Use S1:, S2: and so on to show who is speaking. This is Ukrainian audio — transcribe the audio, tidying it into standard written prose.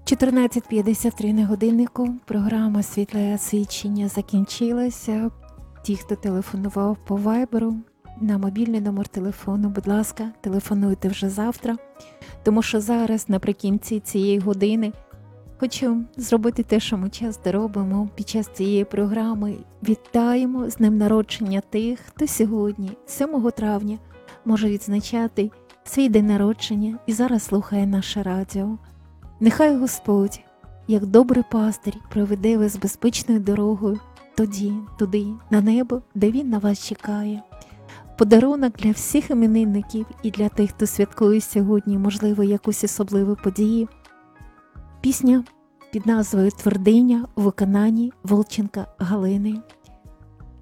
S1: 14:53 на годиннику. Програма «Світле свідчення» закінчилася. Ті, хто телефонував по вайберу на мобільний номер телефону, будь ласка, телефонуйте вже завтра. Тому що зараз, наприкінці цієї години, хочу зробити те, що ми часто робимо під час цієї програми. Вітаємо з днем народження тих, хто сьогодні, 7 травня, може відзначати свій день народження і зараз слухає наше радіо. Нехай Господь, як добрий пастир, проведе вас безпечною дорогою туди, на небо, де Він на вас чекає. Подарунок для всіх іменинників і для тих, хто святкує сьогодні, можливо, якусь особливу подію. Пісня під назвою «Твердиня» у виконанні Волченка Галини.